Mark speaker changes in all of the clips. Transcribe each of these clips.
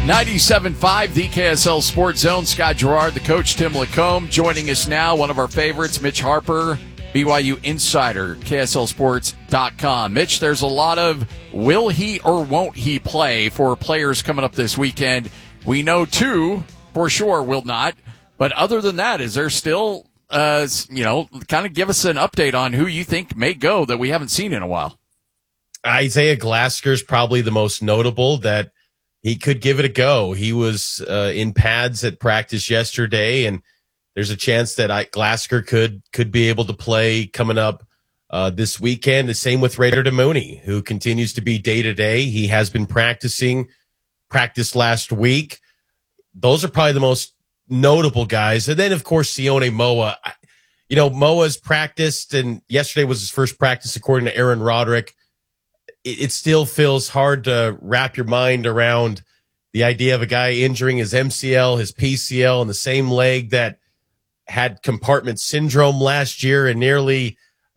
Speaker 1: 97.5, the KSL Sports Zone. Scott Gerard, the coach, Tim Lacombe. Joining us now, one of our favorites, Mitch Harper, BYU Insider, KSLSports.com. Mitch, there's a lot of will he or won't he play for players coming up this weekend. We know two for sure will not. But other than that, is there still, kind of give us an update on who you think may go that we haven't seen in a while?
Speaker 2: Isaiah Glasker's probably the most notable that he could give it a go. He was in pads at practice yesterday, and there's a chance that Glasker could be able to play coming up this weekend. The same with Raider Mooney, who continues to be day-to-day. He has been practiced last week. Those are probably the most notable guys. And then, of course, Sione Moa. Moa's practiced, and yesterday was his first practice, according to Aaron Roderick. It still feels hard to wrap your mind around the idea of a guy injuring his MCL, his PCL, and the same leg that had compartment syndrome last year and nearly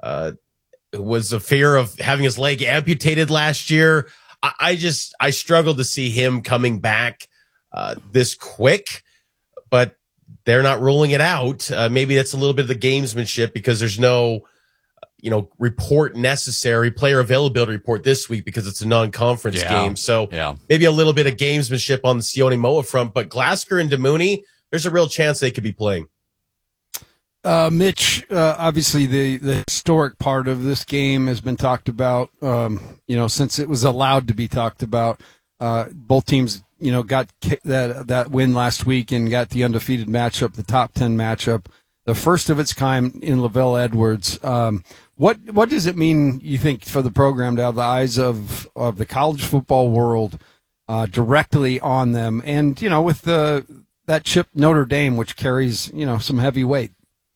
Speaker 2: was a fear of having his leg amputated last year. I struggle to see him coming back this quick, but they're not ruling it out. Maybe that's a little bit of the gamesmanship because there's no report necessary, player availability report this week because it's a non-conference game. So maybe a little bit of gamesmanship on the Sione Moa front, but Glasker and DeMooney, there's a real chance they could be playing.
Speaker 3: Mitch, obviously the historic part of this game has been talked about, since it was allowed to be talked about. Both teams, got that win last week and got the undefeated matchup, the top 10 matchup, the first of its kind in LaVelle Edwards. What does it mean, you think, for the program to have the eyes of the college football world directly on them, and with that chip Notre Dame, which carries some heavy weight?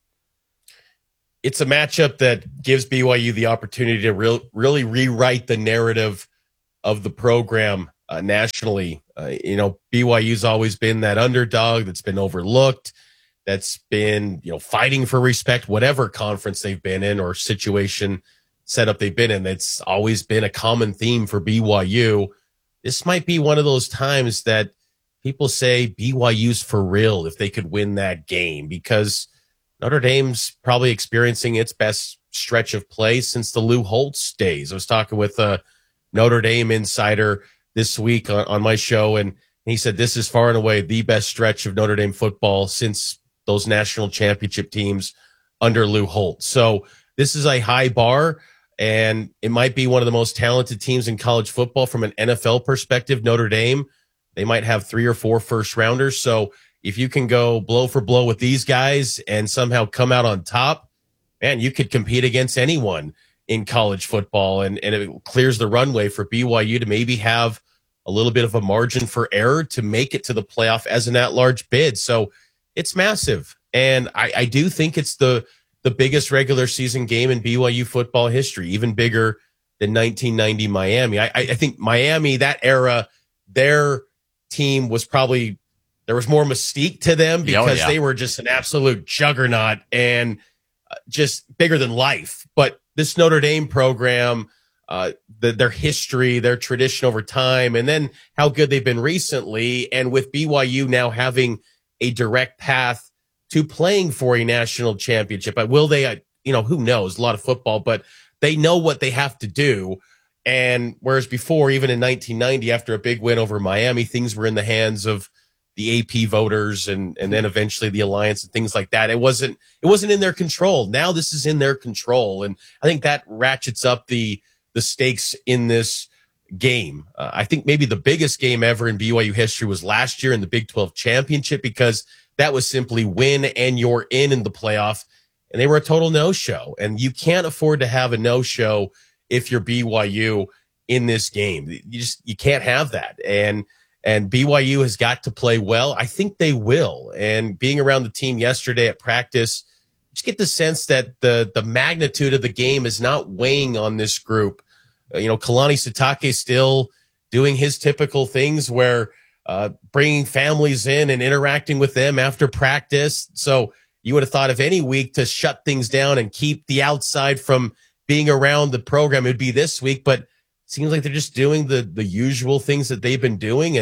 Speaker 2: It's a matchup that gives BYU the opportunity to really rewrite the narrative of the program nationally. BYU's always been that underdog that's been overlooked, that's been, fighting for respect, whatever conference they've been in or situation setup they've been in. That's always been a common theme for BYU. This might be one of those times that people say BYU's for real if they could win that game, because Notre Dame's probably experiencing its best stretch of play since the Lou Holtz days. I was talking with a Notre Dame insider this week on my show, and he said this is far and away the best stretch of Notre Dame football since those national championship teams under Lou Holtz. So this is a high bar, and it might be one of the most talented teams in college football from an NFL perspective. Notre Dame, they might have 3 or 4 first rounders. So if you can go blow for blow with these guys and somehow come out on top, man, you could compete against anyone in college football, and it clears the runway for BYU to maybe have a little bit of a margin for error to make it to the playoff as an at-large bid. So it's massive, and I do think it's the biggest regular season game in BYU football history, even bigger than 1990 Miami. I think Miami, that era, their team was probably, there was more mystique to them because they were just an absolute juggernaut and just bigger than life. But this Notre Dame program, their history, their tradition over time, and then how good they've been recently, and with BYU now having a direct path to playing for a national championship. But will they, who knows, a lot of football, but they know what they have to do. And whereas before, even in 1990, after a big win over Miami, things were in the hands of the AP voters and then eventually the Alliance and things like that. It wasn't in their control. Now this is in their control. And I think that ratchets up the stakes in this game. I think maybe the biggest game ever in BYU history was last year in the Big 12 championship, because that was simply win and you're in the playoff, and they were a total no-show. And you can't afford to have a no-show if you're BYU in this game. You can't have that. And BYU has got to play well. I think they will. And being around the team yesterday at practice, just get the sense that the magnitude of the game is not weighing on this group. Kalani Sitake still doing his typical things where bringing families in and interacting with them after practice. So you would have thought of any week to shut things down and keep the outside from being around the program, it would be this week. But it seems like they're just doing the usual things that they've been doing. And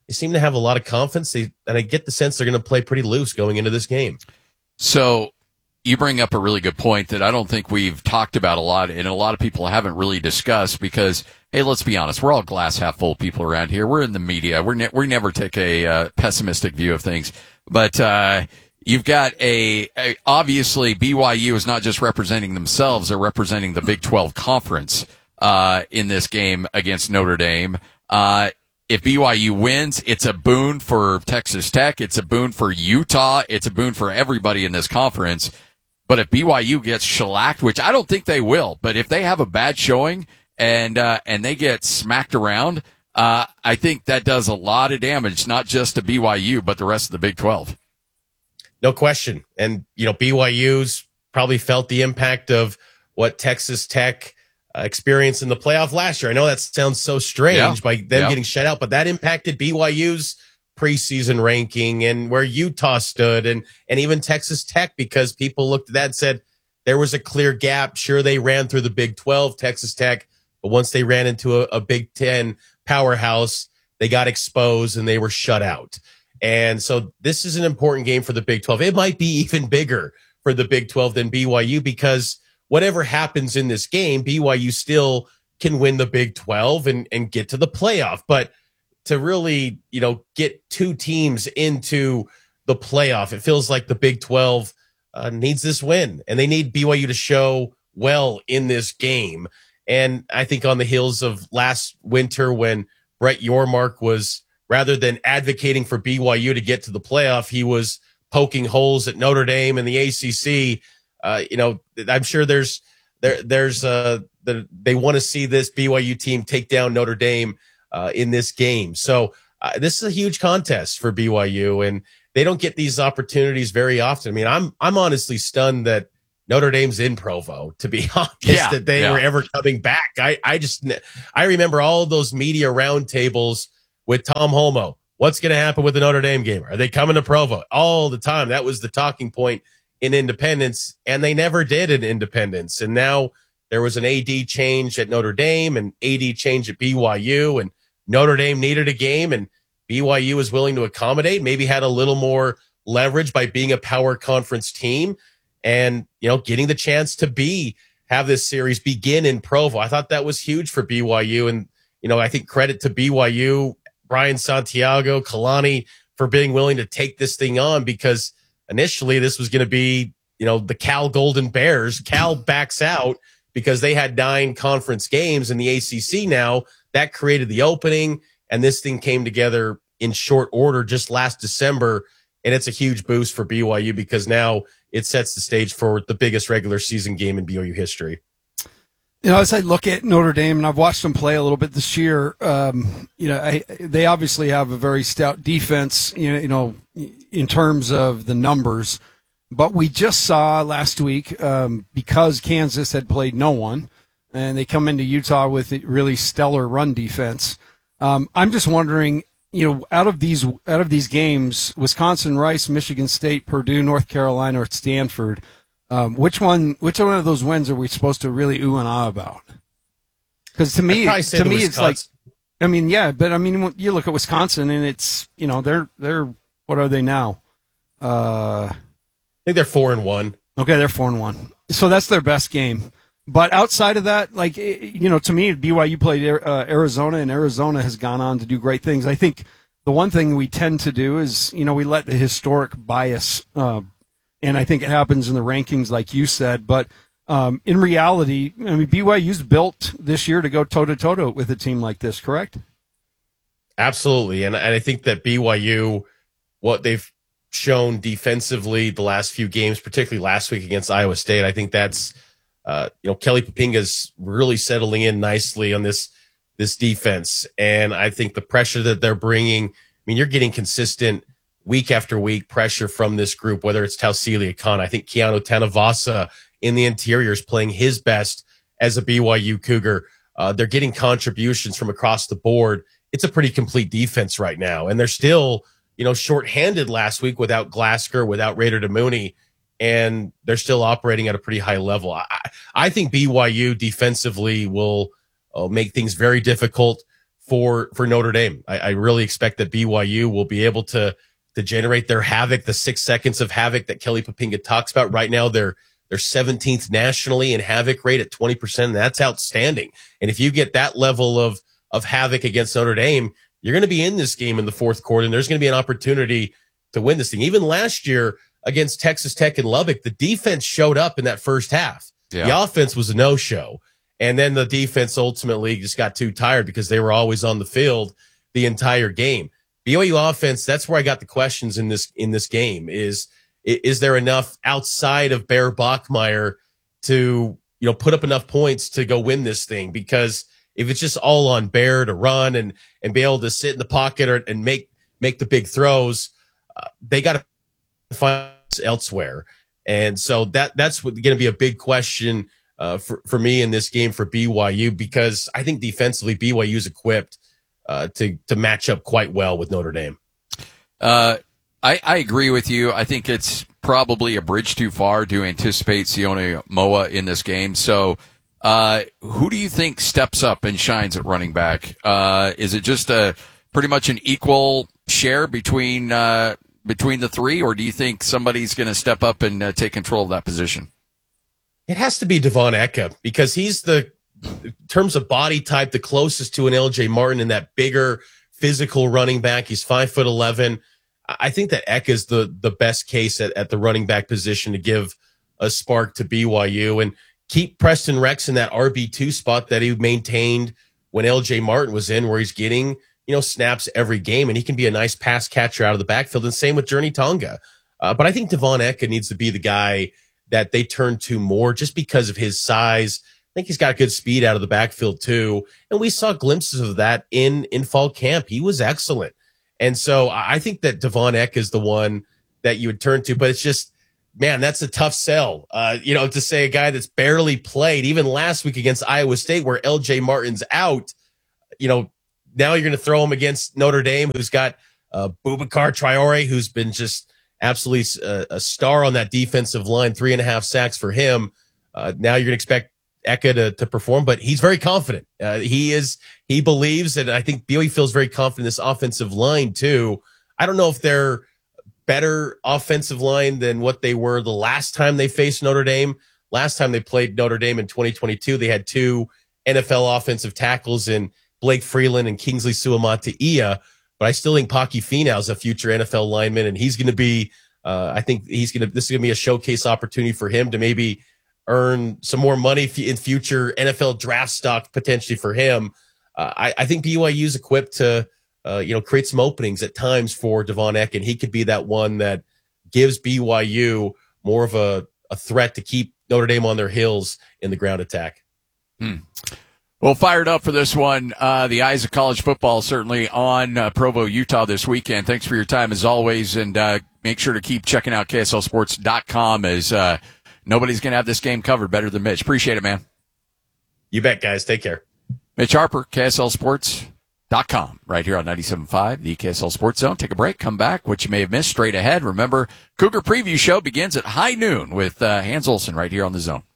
Speaker 2: they seem to have a lot of confidence. And I get the sense they're going to play pretty loose going into this game.
Speaker 1: So you bring up a really good point that I don't think we've talked about a lot, and a lot of people haven't really discussed because, hey, let's be honest, we're all glass half full people around here. We're in the media. We never take a pessimistic view of things. But you've got obviously BYU is not just representing themselves; they're representing the Big 12 Conference in this game against Notre Dame. If BYU wins, it's a boon for Texas Tech. It's a boon for Utah. It's a boon for everybody in this conference. But if BYU gets shellacked, which I don't think they will, but if they have a bad showing and they get smacked around, I think that does a lot of damage, not just to BYU, but the rest of the Big 12.
Speaker 2: No question. And, BYU's probably felt the impact of what Texas Tech experienced in the playoff last year. I know that sounds so strange by them getting shut out, but that impacted BYU's preseason ranking and where Utah stood and even Texas Tech, because people looked at that and said there was a clear gap. Sure, they ran through the Big 12, Texas Tech, but once they ran into a Big 10 powerhouse, they got exposed and they were shut out. And so this is an important game for the Big 12. It might be even bigger for the Big 12 than BYU, because whatever happens in this game, BYU still can win the Big 12 and get to the playoff. But to really, get two teams into the playoff, it feels like the Big 12 needs this win, and they need BYU to show well in this game. And I think on the heels of last winter when Brett Yormark was, rather than advocating for BYU to get to the playoff, he was poking holes at Notre Dame and the ACC. I'm sure they want to see this BYU team take down Notre Dame in this game. So this is a huge contest for BYU, and they don't get these opportunities very often. I mean, I'm honestly stunned that Notre Dame's in Provo, to be honest, that they were ever coming back. I remember all those media roundtables with Tom Holmoe. What's going to happen with the Notre Dame game? Are they coming to Provo? All the time. That was the talking point in Independence, and they never did in Independence. And now there was an AD change at Notre Dame and AD change at BYU, and Notre Dame needed a game, and BYU was willing to accommodate, maybe had a little more leverage by being a power conference team and, getting the chance to have this series begin in Provo. I thought that was huge for BYU. And, I think credit to BYU, Brian Santiago, Kalani, for being willing to take this thing on, because initially this was going to be, the Cal Golden Bears. Cal backs out because they had 9 conference games in the ACC now. That created the opening, and this thing came together in short order just last December, and it's a huge boost for BYU because now it sets the stage for the biggest regular season game in BYU history.
Speaker 3: As I look at Notre Dame, and I've watched them play a little bit this year, they obviously have a very stout defense, in terms of the numbers. But we just saw last week, because Kansas had played no one, and they come into Utah with a really stellar run defense. I'm just wondering, out of these games, Wisconsin, Rice, Michigan State, Purdue, North Carolina, or Stanford, which one of those wins are we supposed to really ooh and ah about? Because to me, it's like, you look at Wisconsin and it's, they're what are they now?
Speaker 2: I think they're 4-1.
Speaker 3: Okay, they're 4-1. So that's their best game. But outside of that, to me, BYU played Arizona, and Arizona has gone on to do great things. I think the one thing we tend to do is, we let the historic bias, and I think it happens in the rankings, like you said. But in reality, BYU's built this year to go toe-to-toe with a team like this, correct?
Speaker 2: Absolutely. And I think that BYU, what they've shown defensively the last few games, particularly last week against Iowa State, I think that's Kelly Papinga's really settling in nicely on this defense. And I think the pressure that they're bringing, you're getting consistent week after week pressure from this group, whether it's Tausili Khan. I think Keanu Tanavasa in the interior is playing his best as a BYU Cougar. They're getting contributions from across the board. It's a pretty complete defense right now. And they're still, shorthanded last week without Glasgow, without Raider DeMooney, and they're still operating at a pretty high level. I think BYU defensively will make things very difficult for Notre Dame. I really expect that BYU will be able to generate their havoc, the 6 seconds of havoc that Kelly Poppinga talks about. Right now, they're 17th nationally in havoc rate at 20%. And that's outstanding. And if you get that level of havoc against Notre Dame, you're going to be in this game in the fourth quarter, and there's going to be an opportunity to win this thing. Even last year against Texas Tech and Lubbock, the defense showed up in that first half. Yeah. The offense was a no-show. And then the defense ultimately just got too tired because they were always on the field the entire game. BYU offense, that's where I got the questions in this game. Is there enough outside of Bear Bachmeier to, put up enough points to go win this thing? Because if it's just all on Bear to run and be able to sit in the pocket and make the big throws, they got to find elsewhere. And so that's going to be a big question for me in this game for BYU, because I think defensively BYU is equipped to match up quite well with Notre Dame.
Speaker 1: I agree with you. I think it's probably a bridge too far to anticipate Sione Moa in this game. So who do you think steps up and shines at running back? Is it just pretty much an equal share between the three, or do you think somebody's going to step up and take control of that position?
Speaker 2: It has to be Devon Eka, because he's in terms of body type, the closest to an LJ Martin in that bigger physical running back. He's 5'11". I think that Eka is the best case at the running back position to give a spark to BYU and keep Preston Rex in that RB2 spot that he maintained when LJ Martin was in, where he's getting, snaps every game, and he can be a nice pass catcher out of the backfield. And same with Journey Tonga. But I think Devon Eka needs to be the guy that they turn to more just because of his size. I think he's got good speed out of the backfield too. And we saw glimpses of that in fall camp. He was excellent. And so I think that Devon Eka is the one that you would turn to, but it's just, man, that's a tough sell. To say a guy that's barely played, even last week against Iowa State where LJ Martin's out, now you're going to throw him against Notre Dame, who's got Boubacar Traore, who's been just absolutely a star on that defensive line, 3.5 sacks for him. Now you're going to expect Eka to perform, but he's very confident. He believes, and I think BYU feels very confident in this offensive line too. I don't know if they're better offensive line than what they were the last time they faced Notre Dame. Last time they played Notre Dame in 2022, they had 2 NFL offensive tackles in Blake Freeland and Kingsley Suamataia. But I still think Paki Finau is a future NFL lineman, and he's going to be, this is going to be a showcase opportunity for him to maybe earn some more money in future NFL draft stock potentially for him. I think BYU is equipped to, create some openings at times for Devon Eka, and he could be that one that gives BYU more of a threat to keep Notre Dame on their heels in the ground attack.
Speaker 1: Well, fired up for this one. The eyes of college football certainly on Provo, Utah this weekend. Thanks for your time as always, and make sure to keep checking out KSLSports.com as nobody's going to have this game covered better than Mitch. Appreciate it, man.
Speaker 2: You bet, guys. Take care.
Speaker 1: Mitch Harper, KSLSports.com, right here on 97.5, the KSL Sports Zone. Take a break, come back. What you may have missed straight ahead. Remember, Cougar Preview Show begins at high noon with Hans Olsen right here on the Zone.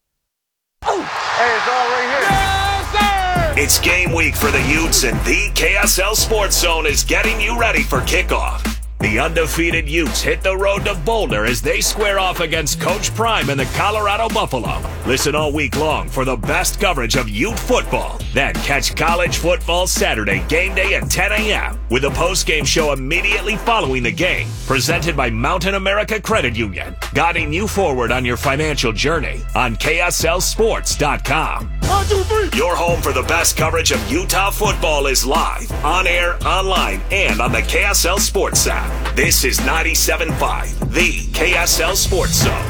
Speaker 4: It's game week for the Utes, and the KSL Sports Zone is getting you ready for kickoff. The undefeated Utes hit the road to Boulder as they square off against Coach Prime and the Colorado Buffalo. Listen all week long for the best coverage of Ute football. Then catch college football Saturday game day at 10 a.m. with a post-game show immediately following the game. Presented by Mountain America Credit Union, guiding you forward on your financial journey on KSLSports.com. Your home for the best coverage of Utah football is live, on air, online, and on the KSL Sports app. This is 97.5, the KSL Sports Zone.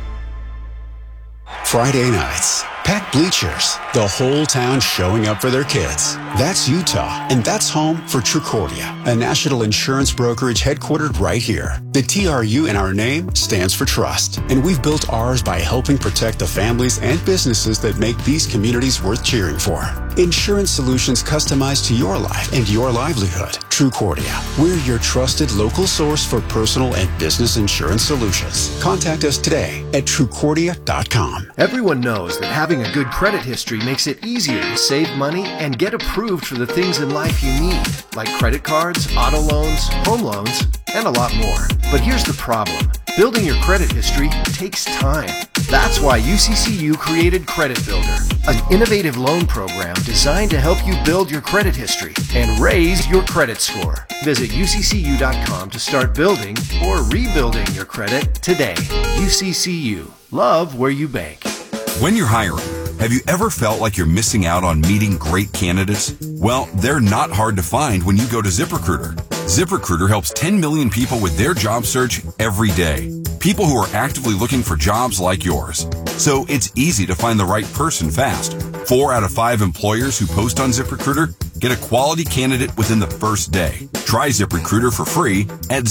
Speaker 5: Friday nights, packed bleachers, the whole town showing up for their kids. That's Utah, and that's home for Trucordia, a national insurance brokerage headquartered right here. The TRU in our name stands for trust, and we've built ours by helping protect the families and businesses that make these communities worth cheering for. Insurance solutions customized to your life and your livelihood. Trucordia, we're your trusted local source for personal and business insurance solutions. Contact us today at Trucordia.com.
Speaker 6: Everyone knows that having a good credit history makes it easier to save money and get approved for the things in life you need, like credit cards, auto loans, home loans, and a lot more. But here's the problem. Building your credit history takes time. That's why UCCU created Credit Builder, an innovative loan program designed to help you build your credit history and raise your credit score. Visit UCCU.com to start building or rebuilding your credit today. UCCU. Love where you bank.
Speaker 7: When you're hiring, have you ever felt like you're missing out on meeting great candidates? Well, they're not hard to find when you go to ZipRecruiter. ZipRecruiter helps 10 million people with their job search every day. People who are actively looking for jobs like yours. So it's easy to find the right person fast. 4 out of 5 employers who post on ZipRecruiter get a quality candidate within the first day. Try ZipRecruiter for free at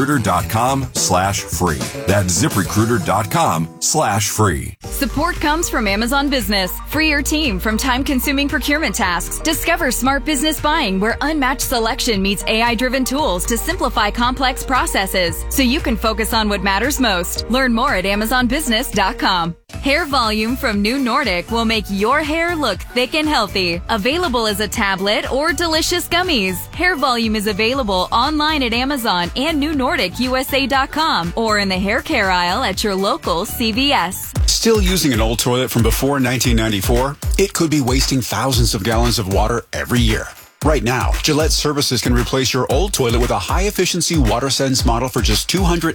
Speaker 7: ZipRecruiter.com/free. That's ZipRecruiter.com/free.
Speaker 8: Support comes from Amazon Business. Free your team from time-consuming procurement tasks. Discover smart business buying where unmatched selection meets AI-driven tools to simplify complex processes so you can focus on what matters most. Learn more at AmazonBusiness.com. Hair Volume from New Nordic will make your hair look thick and healthy. Available as a tablet or delicious gummies. Hair Volume is available online at Amazon and NewNordicUSA.com or in the hair care aisle at your local CVS.
Speaker 5: Still using an old toilet from before 1994? It could be wasting thousands of gallons of water every year. Right now, Gillette Services can replace your old toilet with a high-efficiency WaterSense model for just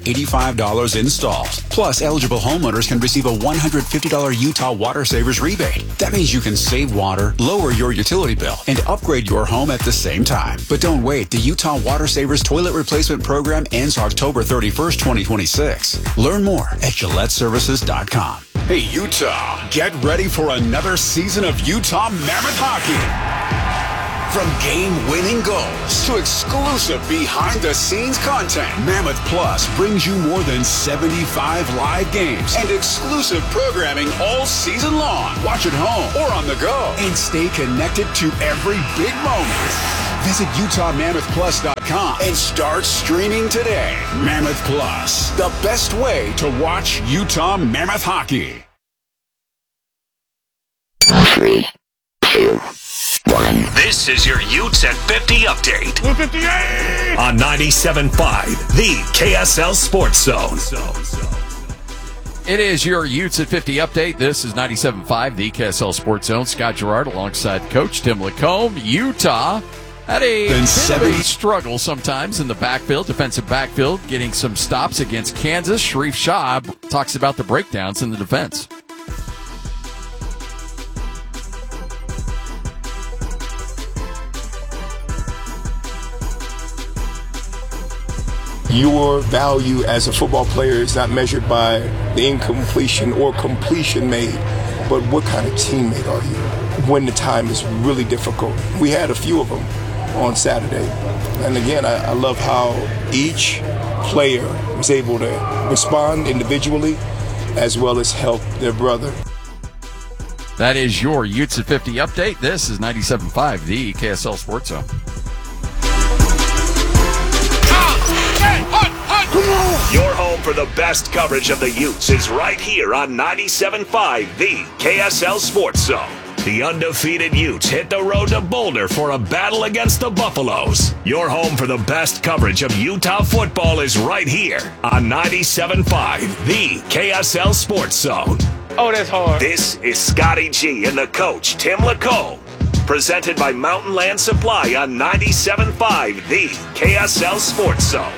Speaker 5: $285 installs. Plus, eligible homeowners can receive a $150 Utah Water Savers rebate. That means you can save water, lower your utility bill, and upgrade your home at the same time. But don't wait. The Utah Water Savers Toilet Replacement Program ends October 31st, 2026. Learn more at GilletteServices.com. Hey, Utah, get ready for another season of Utah Mammoth Hockey. From game-winning goals to exclusive behind-the-scenes content, Mammoth Plus brings you more than 75 live games and exclusive programming all season long. Watch at home or on the go and stay connected to every big moment. Visit UtahMammothPlus.com and start streaming today. Mammoth Plus, the best way to watch Utah Mammoth hockey.
Speaker 4: 3, 2, 1. This is your Utes at 50 update. 58! On 97.5, the KSL Sports Zone.
Speaker 1: It is your Utes at 50 update. This is 97.5, the KSL Sports Zone. Scott Gerard alongside Coach Tim Lacombe. Utah had a bit of a struggle sometimes in the backfield, defensive backfield, getting some stops against Kansas. Sharif Shah talks about the breakdowns in the defense.
Speaker 9: Your value as a football player is not measured by the incompletion or completion made, but what kind of teammate are you when the time is really difficult? We had a few of them on Saturday. And again, I love how each player was able to respond individually as well as help their brother.
Speaker 1: That is your Utes at 50 update. This is 97.5, the KSL Sports Zone.
Speaker 4: Your home for the best coverage of the Utes is right here on 97.5, the KSL Sports Zone. The undefeated Utes hit the road to Boulder for a battle against the Buffaloes. Your home for the best coverage of Utah football is right here on 97.5, the KSL Sports Zone.
Speaker 10: Oh, that's hard.
Speaker 4: This is Scotty G and the coach, Tim Lacombe. Presented by Mountain Land Supply on 97.5, the KSL Sports Zone.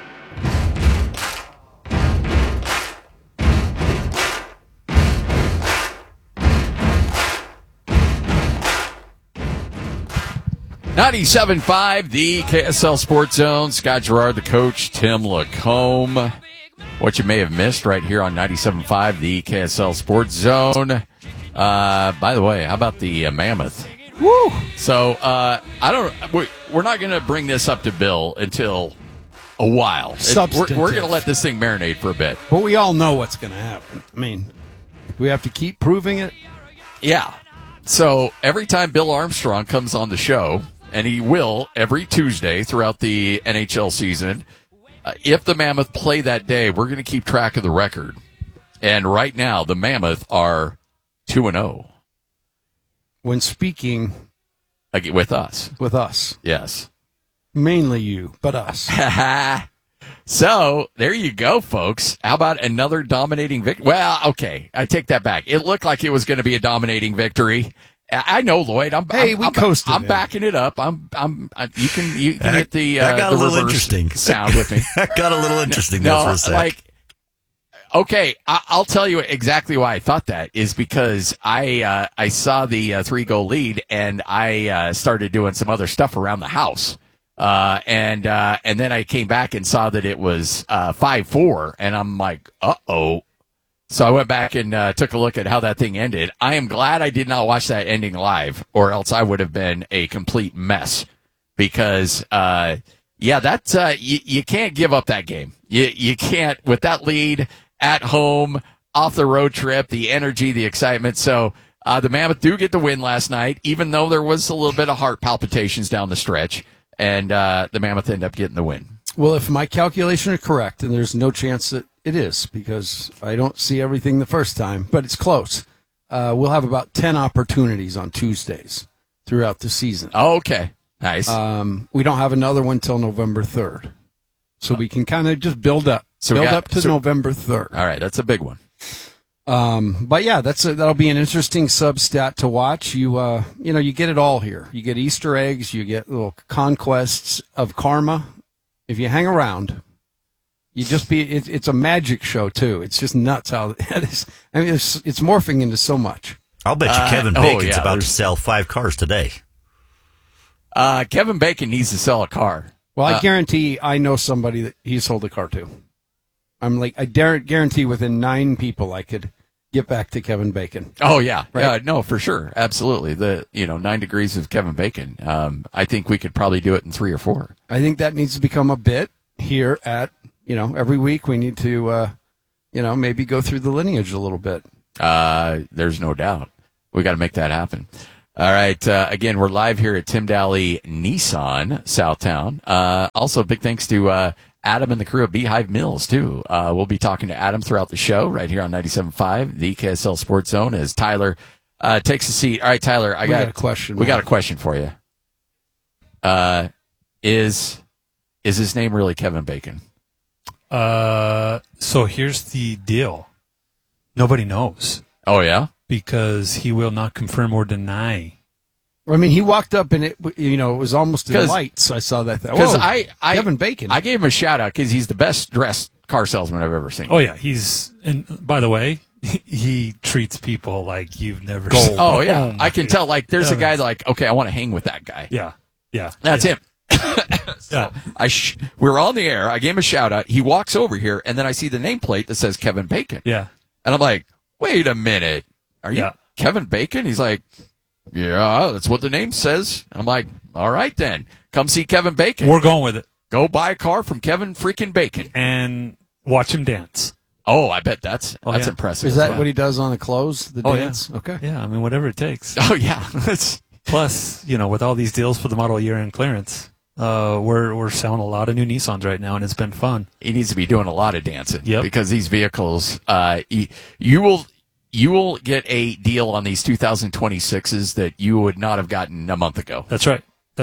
Speaker 1: .97.5, the KSL Sports Zone. Scott Gerard, the coach, Tim Lacombe. What you may have missed right here on 97.5, the KSL Sports Zone. By the way, how about the Mammoth? Woo! So, we're not going to bring this up to Bill until a while. We're going to let this thing marinate for a bit.
Speaker 3: But we all know what's going to happen. I mean, we have to keep proving it.
Speaker 1: Yeah. So, every time Bill Armstrong comes on the show, and he will every Tuesday throughout the NHL season, if the Mammoth play that day, we're going to keep track of the record. And right now, the Mammoth are 2-0.
Speaker 3: when speaking
Speaker 1: Like with us.
Speaker 3: with us.
Speaker 1: Yes.
Speaker 3: Mainly you, but us.
Speaker 1: So there you go, folks. How about another dominating victory? Well, okay, I take that back. It looked like it was going to be a dominating victory. I know, Lloyd. I'm
Speaker 3: coasted.
Speaker 1: I'm backing it up. You can hit the
Speaker 10: that got
Speaker 1: the
Speaker 10: a little
Speaker 1: reverse
Speaker 10: interesting
Speaker 1: sound with me.
Speaker 10: That got a little interesting there for a sec.
Speaker 1: Okay, I'll tell you exactly why I thought that is because I saw the 3-goal lead and I started doing some other stuff around the house. And then I came back and saw that it was 5-4, and I'm like, uh-oh. So I went back and took a look at how that thing ended. I am glad I did not watch that ending live, or else I would have been a complete mess. Because, you can't give up that game. You can't, with that lead at home, off the road trip, the energy, the excitement. So the Mammoth do get the win last night, even though there was a little bit of heart palpitations down the stretch. And the Mammoth end up getting the win.
Speaker 3: Well, if my calculation is correct, and there's no chance that it is because I don't see everything the first time, but it's close. We'll have about 10 opportunities on Tuesdays throughout the season.
Speaker 1: Oh, okay. Nice.
Speaker 3: We don't have another one till November 3rd. So we can kind of just build up. November 3rd.
Speaker 1: All right, that's a big one.
Speaker 3: But yeah, that'll be an interesting sub-stat to watch. You get it all here. You get Easter eggs. You get little conquests of karma. If you hang around, it's a magic show too. It's just nuts how it is. I mean, it's morphing into so much.
Speaker 10: I'll bet you Kevin Bacon's about to sell 5 cars today.
Speaker 1: Kevin Bacon needs to sell a car.
Speaker 3: Well, I guarantee I know somebody that he sold a car to. I guarantee within 9 people I could get back to Kevin Bacon.
Speaker 1: Oh yeah,
Speaker 3: right?
Speaker 1: No, for sure, absolutely. 9 degrees of Kevin Bacon. I think we could probably do it in 3 or 4.
Speaker 3: I think that needs to become a bit here at every week we need to maybe go through the lineage a little bit.
Speaker 1: There's no doubt we got to make that happen. All right. Again, we're live here at Tim Daly Nissan Southtown. Also, big thanks to Adam and the crew at Beehive Mills, too. We'll be talking to Adam throughout the show right here on 97.5, the KSL Sports Zone, as Tyler takes a seat. All right, Tyler, we got a question. We got a question for you. Is his name really Kevin Bacon?
Speaker 11: So here's the deal. Nobody knows.
Speaker 1: Oh, yeah?
Speaker 11: Because he will not confirm or deny.
Speaker 3: I mean, he walked up and it was almost in lights. I saw that.
Speaker 1: Because
Speaker 3: Kevin Bacon.
Speaker 1: I gave him a shout out because he's the best dressed car salesman I've ever seen.
Speaker 11: Oh yeah, and by the way, he treats people like you've never seen.
Speaker 1: Oh yeah, I can tell. Like, there's a guy okay, I want to hang with that guy.
Speaker 11: Yeah,
Speaker 1: that's him. So we're on the air. I gave him a shout out. He walks over here, and then I see the nameplate that says Kevin Bacon.
Speaker 11: Yeah,
Speaker 1: and I'm like, wait a minute, are you Kevin Bacon? He's like, yeah, that's what the name says. And I'm like, all right then, come see Kevin Bacon.
Speaker 11: We're going with it.
Speaker 1: Go buy a car from Kevin freaking Bacon
Speaker 11: and watch him dance.
Speaker 1: Oh, I bet that's impressive.
Speaker 3: Is that what he does on the clothes? The dance?
Speaker 11: Yeah.
Speaker 3: Okay.
Speaker 11: Yeah, I mean, whatever it takes.
Speaker 1: Oh yeah.
Speaker 11: Plus, with all these deals for the model year end clearance, we're selling a lot of new Nissans right now, and it's been fun.
Speaker 1: He needs to be doing a lot of dancing.
Speaker 11: Yep.
Speaker 1: Because these vehicles, you will get a deal on these 2026s that you would not have gotten a month ago.
Speaker 11: That's right.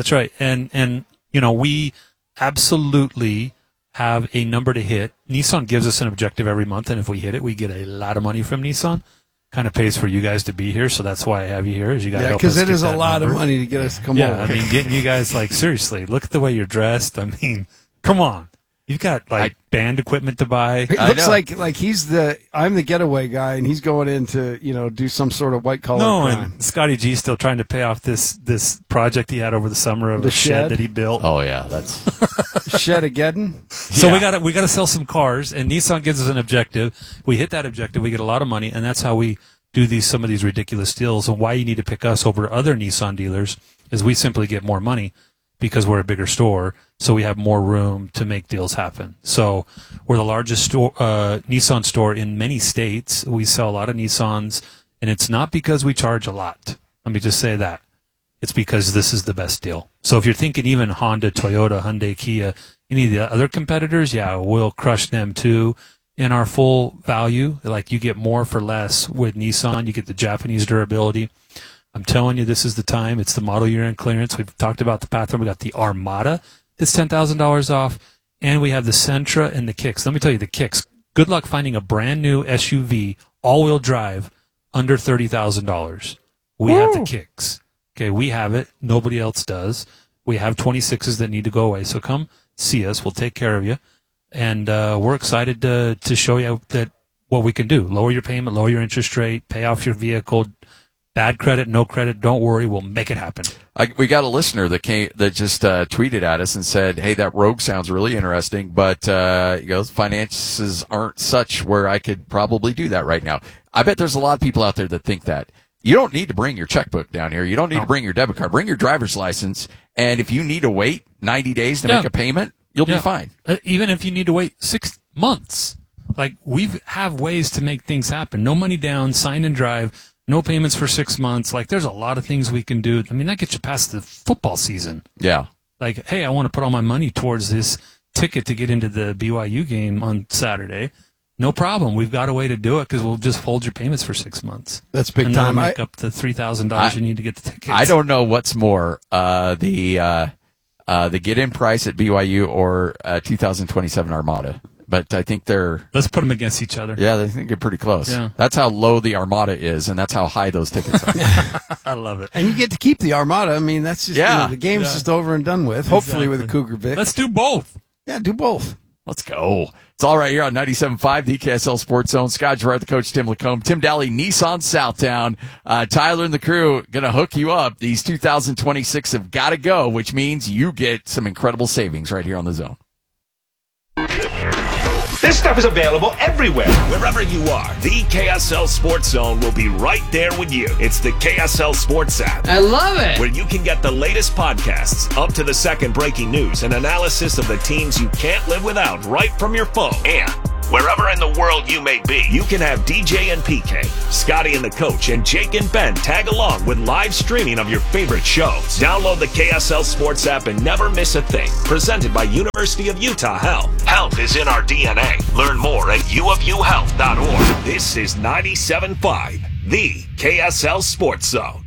Speaker 11: And we absolutely have a number to hit. Nissan gives us an objective every month, and if we hit it, we get a lot of money from Nissan. Kind of pays for you guys to be here, so that's why I have you here. Is you guys help us
Speaker 3: because it is a lot
Speaker 11: number.
Speaker 3: of money to get us to come over.
Speaker 11: Yeah, I mean, getting you guys, seriously, look at the way you're dressed. I mean, come on. You've got band equipment to buy.
Speaker 3: It looks like I'm the getaway guy, and he's going in to do some sort of white collar crime.
Speaker 11: And Scotty G's still trying to pay off this project he had over the summer of the shed that he built.
Speaker 1: Oh yeah, that's
Speaker 3: Shedageddon.
Speaker 11: So we got to sell some cars, and Nissan gives us an objective. We hit that objective, we get a lot of money, and that's how we do some of these ridiculous deals. And why you need to pick us over other Nissan dealers is we simply get more money because we're a bigger store, so we have more room to make deals happen. So we're the largest Nissan store in many states. We sell a lot of Nissans, and it's not because we charge a lot. Let me just say that. It's because this is the best deal. So if you're thinking even Honda, Toyota, Hyundai, Kia, any of the other competitors, we'll crush them too in our full value. Like, you get more for less with Nissan. You get the Japanese durability. I'm telling you, this is the time. It's the model year end clearance. We've talked about the Pathfinder. We got the Armada. It's $10,000 off. And we have the Sentra and the Kicks. Let me tell you, the Kicks. Good luck finding a brand new SUV, all-wheel drive, under $30,000. We have the Kicks. Okay, we have it. Nobody else does. We have 26s that need to go away. So come see us. We'll take care of you. And we're excited to show you that what we can do. Lower your payment, lower your interest rate, pay off your vehicle. Bad credit, no credit, don't worry. We'll make it happen.
Speaker 1: We got a listener that just tweeted at us and said, hey, that Rogue sounds really interesting, but finances aren't such where I could probably do that right now. I bet there's a lot of people out there that think that. You don't need to bring your checkbook down here. You don't need to bring your debit card. Bring your driver's license, and if you need to wait 90 days to make a payment, you'll be fine.
Speaker 11: Even if you need to wait 6 months. Like, we have ways to make things happen. No money down, sign and drive, no payments for 6 months. Like, there's a lot of things we can do. I mean, that gets you past the football season.
Speaker 1: Yeah.
Speaker 11: Like, hey, I want to put all my money towards this ticket to get into the BYU game on Saturday. No problem. We've got a way to do it because we'll just hold your payments for 6 months.
Speaker 3: That's big
Speaker 11: and
Speaker 3: time.
Speaker 11: Make up the $3,000 you need to get the tickets.
Speaker 1: I don't know what's more, the get-in price at BYU or 2027 Armada. But I think
Speaker 11: let's put them against each other.
Speaker 1: Yeah, I think they're pretty close.
Speaker 11: Yeah.
Speaker 1: That's how low the Armada is, and that's how high those tickets are.
Speaker 11: I love it.
Speaker 3: And you get to keep the Armada. I mean, that's just the game's just over and done with. Hopefully with a Cougar Vic.
Speaker 11: Let's do both.
Speaker 3: Yeah, do both.
Speaker 1: Let's go. It's all right here on 97.5, the KSL Sports Zone. Scott Gerard, the coach, Tim Lacombe, Tim Daly, Nissan Southtown. Tyler and the crew going to hook you up. These 2026 have got to go, which means you get some incredible savings right here on the Zone.
Speaker 12: This stuff is available everywhere.
Speaker 4: Wherever you are, the KSL Sports Zone will be right there with you. It's the KSL Sports app.
Speaker 13: I love it.
Speaker 4: Where you can get the latest podcasts, up to the second breaking news, and analysis of the teams you can't live without right from your phone. And wherever in the world you may be, you can have DJ and PK, Scotty and the coach, and Jake and Ben tag along with live streaming of your favorite shows. Download the KSL Sports app and never miss a thing. Presented by University of Utah Health. Health is in our DNA. Learn more at uofuhealth.org. This is 97.5, the KSL Sports Zone.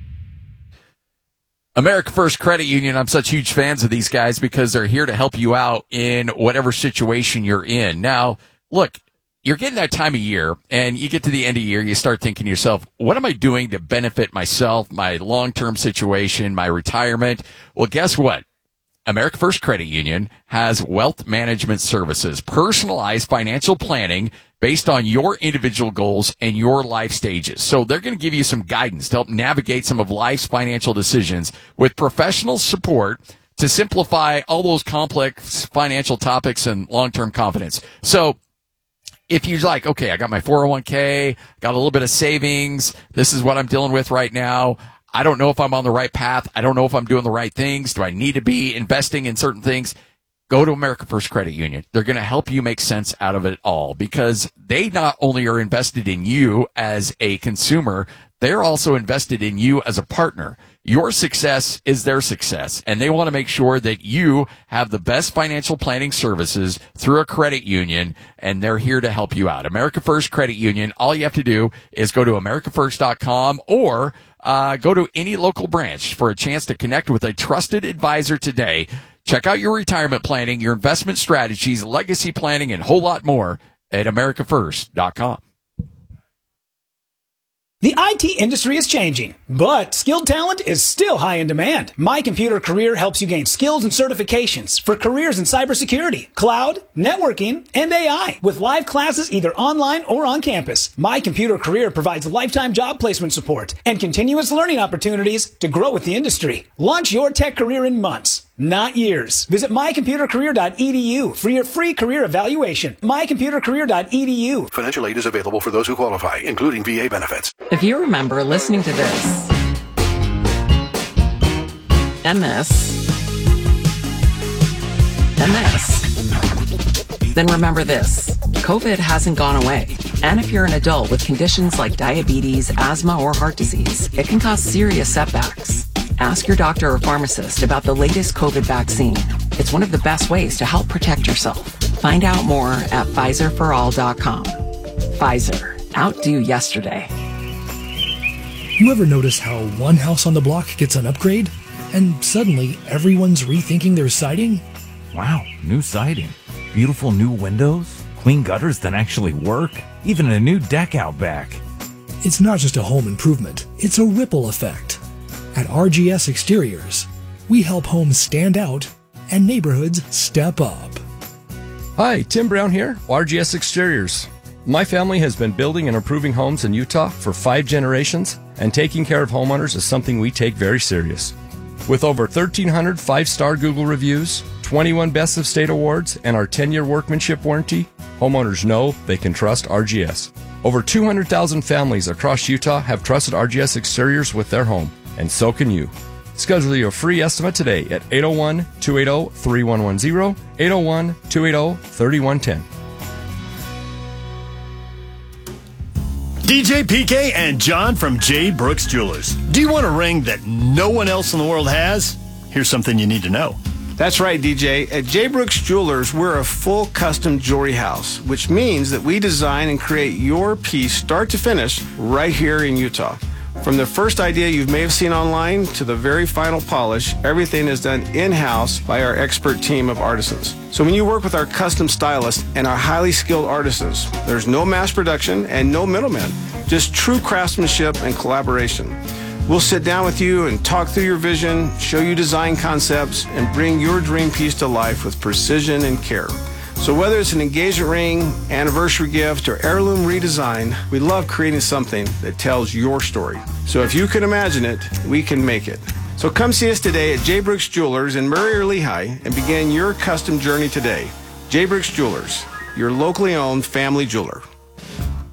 Speaker 1: America First Credit Union, I'm such huge fans of these guys because they're here to help you out in whatever situation you're in. Now, look, you're getting that time of year, and you get to the end of the year, you start thinking to yourself, what am I doing to benefit myself, my long-term situation, my retirement? Well, guess what? America First Credit Union has wealth management services, personalized financial planning based on your individual goals and your life stages. So they're going to give you some guidance to help navigate some of life's financial decisions with professional support to simplify all those complex financial topics and long-term confidence. So if you're like, okay, I got my 401k, got a little bit of savings, this is what I'm dealing with right now. I don't know if I'm on the right path. I don't know if I'm doing the right things. Do I need to be investing in certain things? Go to America First Credit Union. They're going to help you make sense out of it all because they not only are invested in you as a consumer, they're also invested in you as a partner. Your success is their success, and they want to make sure that you have the best financial planning services through a credit union, and they're here to help you out. America First Credit Union, all you have to do is go to americafirst.com or go to any local branch for a chance to connect with a trusted advisor today. Check out your retirement planning, your investment strategies, legacy planning, and a whole lot more at americafirst.com.
Speaker 14: The IT industry is changing, but skilled talent is still high in demand. My Computer Career helps you gain skills and certifications for careers in cybersecurity, cloud, networking, and AI with live classes either online or on campus. My Computer Career provides lifetime job placement support and continuous learning opportunities to grow with the industry. Launch your tech career in months, not years. Visit mycomputercareer.edu for your free career evaluation. mycomputercareer.edu.
Speaker 15: Financial aid is available for those who qualify, including VA benefits.
Speaker 16: If you remember listening to this and this and this, then remember this. COVID hasn't gone away. And if you're an adult with conditions like diabetes, asthma, or heart disease, it can cause serious setbacks. Ask your doctor or pharmacist about the latest COVID vaccine. It's one of the best ways to help protect yourself. Find out more at PfizerForAll.com. Pfizer. Outdo yesterday.
Speaker 13: You ever notice how one house on the block gets an upgrade, and suddenly everyone's rethinking their siding?
Speaker 17: Wow, new siding, beautiful new windows, clean gutters that actually work, even a new deck out back.
Speaker 13: It's not just a home improvement, it's a ripple effect. At RGS Exteriors, we help homes stand out and neighborhoods step up.
Speaker 18: Hi, Tim Brown here, RGS Exteriors. My family has been building and improving homes in Utah for 5 generations, and taking care of homeowners is something we take very serious. With over 1,300 5-star Google reviews, 21 Best of State awards, and our 10-year workmanship warranty, homeowners know they can trust RGS. Over 200,000 families across Utah have trusted RGS Exteriors with their home, and so can you. Schedule your free estimate today at 801-280-3110, 801-280-3110.
Speaker 19: DJ PK and John from J. Brooks Jewelers. Do you want a ring that no one else in the world has? Here's something you need to know.
Speaker 20: That's right, DJ. At J. Brooks Jewelers, we're a full custom jewelry house, which means that we design and create your piece start to finish right here in Utah. From the first idea you may have seen online to the very final polish, everything is done in-house by our expert team of artisans. So when you work with our custom stylists and our highly skilled artisans, there's no mass production and no middlemen, just true craftsmanship and collaboration. We'll sit down with you and talk through your vision, show you design concepts, and bring your dream piece to life with precision and care. So whether it's an engagement ring, anniversary gift, or heirloom redesign, we love creating something that tells your story. So if you can imagine it, we can make it. So come see us today at J. Brooks Jewelers in Murray or Lehigh and begin your custom journey today. J. Brooks Jewelers, your locally owned family jeweler.